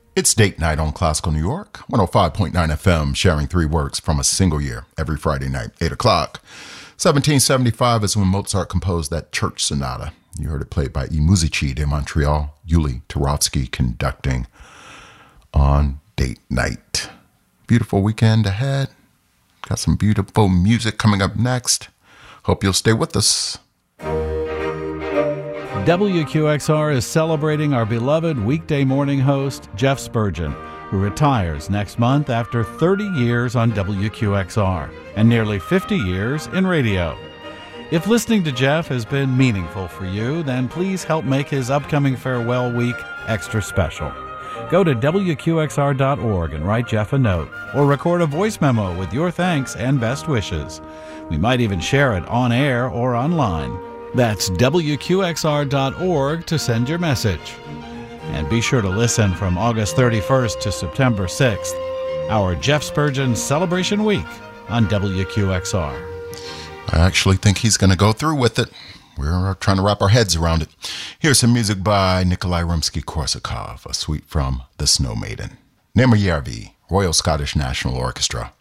It's date night on Classical New York, 105.9 FM, sharing three works from a single year every Friday night, 8 o'clock. 1775 is when Mozart composed that church sonata. You heard it played by E. Musici de Montreal, Yuli Turovsky conducting on date night. Beautiful weekend ahead. Got some beautiful music coming up next. Hope you'll stay with us. WQXR is celebrating our beloved weekday morning host, Jeff Spurgeon, who retires next month after 30 years on WQXR and nearly 50 years in radio. If listening to Jeff has been meaningful for you, then please help make his upcoming farewell week extra special. Go to WQXR.org and write Jeff a note, or record a voice memo with your thanks and best wishes. We might even share it on air or online. That's WQXR.org to send your message. And be sure to listen from August 31st to September 6th, our Jeff Spurgeon Celebration Week on WQXR. I actually think he's going to go through with it. We're trying to wrap our heads around it. Here's some music by Nikolai Rimsky-Korsakov, a suite from The Snow Maiden. Nemoyarvi, Royal Scottish National Orchestra.